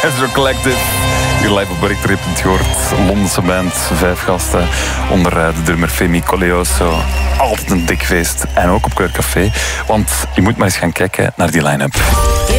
Ezra Collective. Hier live op Berktrip in het gehoord. Londense band, 5 gasten. Onder de drummer Femi Coleoso. Altijd een dik feest. En ook op Kleurcafé. Want je moet maar eens gaan kijken naar die line-up.